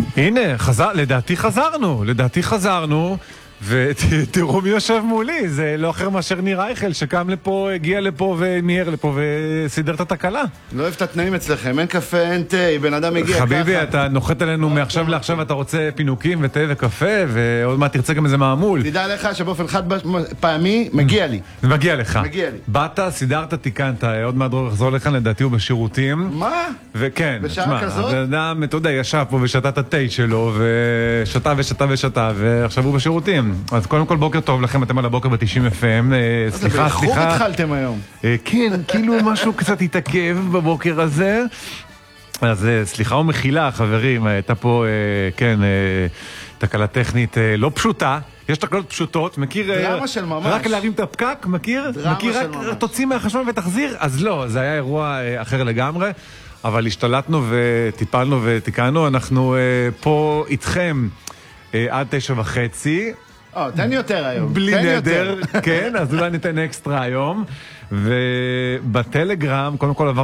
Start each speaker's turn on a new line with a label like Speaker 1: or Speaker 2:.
Speaker 1: הנה, לדעתי חזרנו, ותראו מי יושב מולי, זה לא אחר מאשר ניר אייכל, שקם לפה, הגיע לפה ומיהר לפה וסידר את התקלה.
Speaker 2: לא אוהב את התנאים אצלכם, אין קפה, אין תה, בן אדם הגיע ככה.
Speaker 1: חביבי, אתה נוחת עלינו מעכשיו לעכשיו, אתה רוצה פינוקים ותה וקפה, ועוד מעט תרצה גם איזה מעמול.
Speaker 2: תדע לך שבאופן חד פעמי, מגיע לי.
Speaker 1: זה מגיע לך.
Speaker 2: מגיע לי.
Speaker 1: באת, סידרת, תיקנת, עוד מעט דרור יחזור לכאן, לדעתי הוא בשירותים.
Speaker 2: מה?
Speaker 1: וכן,
Speaker 2: בשעה כזאת?
Speaker 1: הבן אדם, אתה יודע, ישב פה ושתה את התה שלו, ושתה, ועכשיו הוא בשירותים. אז קודם כל בוקר טוב לכם, אתם על הבוקר ב-90 FM. סליחה.
Speaker 2: באיחור התחלתם היום.
Speaker 1: כן, כאילו משהו קצת התעכב בבוקר הזה. אז סליחה ומחילה, חברים, הייתה פה, כן, תקלה טכנית לא פשוטה. יש תקלות פשוטות, מכיר?
Speaker 2: דרמה של ממש.
Speaker 1: רק להרים את הפקק, מכיר?
Speaker 2: דרמה
Speaker 1: מכיר
Speaker 2: של
Speaker 1: רק
Speaker 2: ממש.
Speaker 1: תוציא מהחשמל ותחזיר? אז לא, זה היה אירוע אחר לגמרי. אבל השתלטנו וטיפלנו ותיקנו. אנחנו פה איתכם עד 9:30.
Speaker 2: תן יותר היום.
Speaker 1: בלי נדר, כן, אז אולי ניתן אקסטרה היום. ובטלגרם, קודם כל עבר